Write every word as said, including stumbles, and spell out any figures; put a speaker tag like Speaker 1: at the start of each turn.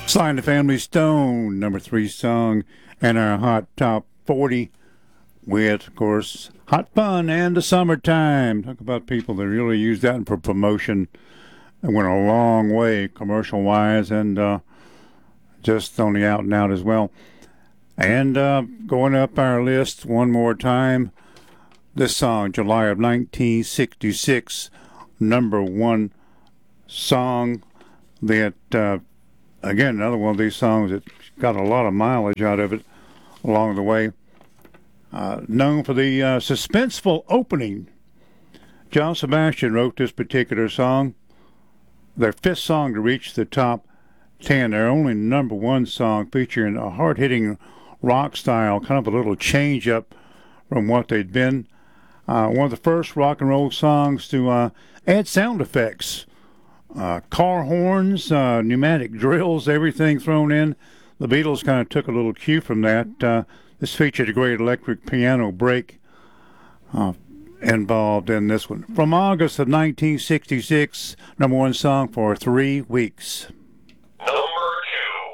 Speaker 1: Sly and the Family Stone, number three song, and our Hot Top forty with, of course, Hot Fun and the Summertime. Talk about people that really use that for promotion. It went a long way commercial-wise and uh, just on the out and out as well. And uh, going up our list one more time, this song, July of nineteen sixty-six, number one song that... Uh, Again, another one of these songs that got a lot of mileage out of it along the way. Uh, known for the uh, suspenseful opening. John Sebastian wrote this particular song. Their fifth song to reach the top ten. Their only number one song, featuring a hard-hitting rock style, kind of a little change-up from what they'd been. Uh, one of the first rock and roll songs to uh, add sound effects. Uh, car horns, uh, pneumatic drills, everything thrown in. The Beatles kind of took a little cue from that. Uh, this featured a great electric piano break uh, involved in this one. From August of nineteen sixty-six, number one song for three weeks.